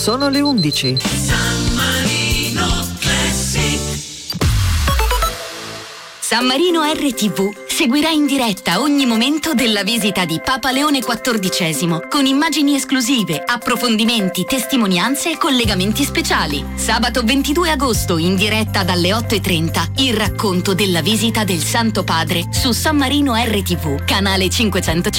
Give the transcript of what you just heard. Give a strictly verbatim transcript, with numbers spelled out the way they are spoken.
Sono le undici. San Marino Classic. San Marino R T V seguirà in diretta ogni momento della visita di Papa Leone quattordicesimo con immagini esclusive, approfondimenti, testimonianze e collegamenti speciali. Sabato ventidue agosto in diretta dalle otto e trenta il racconto della visita del Santo Padre su San Marino R T V, canale cinquecentocinque.